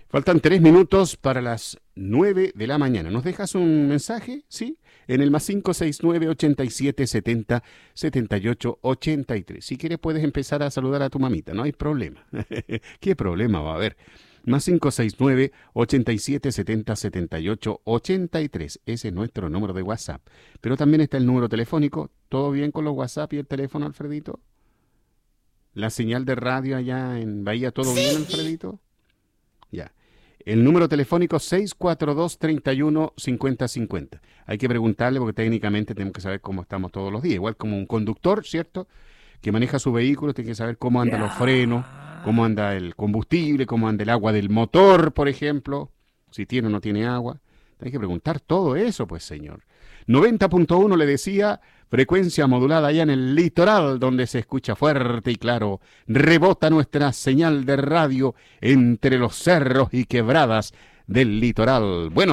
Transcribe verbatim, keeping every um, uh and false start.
Faltan tres minutos para las nueve de la mañana. ¿Nos dejas un mensaje? ¿Sí? En el más cinco seis nueve, ochenta y siete, setenta, setenta y ocho, ochenta y tres. Si quieres puedes empezar a saludar a tu mamita, no hay problema. ¿Qué problema va a haber? Más cinco seis nueve, ochenta y siete, setenta, setenta y ocho, ochenta y tres. Ese es nuestro número de WhatsApp. Pero también está el número telefónico. ¿Todo bien con los WhatsApp y el teléfono, Alfredito? ¿La señal de radio allá en Bahía, todo bien, Alfredito? Ya. El número telefónico seis cuatro dos, tres uno, cinco cero cinco cero. Hay que preguntarle porque técnicamente tenemos que saber cómo estamos todos los días. Igual como un conductor, ¿cierto? Que maneja su vehículo, tiene que saber cómo andan los frenos, cómo anda el combustible, cómo anda el agua del motor, por ejemplo. Si tiene o no tiene agua. Hay que preguntar todo eso, pues, señor. noventa punto uno le decía, frecuencia modulada allá en el litoral, donde se escucha fuerte y claro. Rebota nuestra señal de radio entre los cerros y quebradas del litoral. Bueno.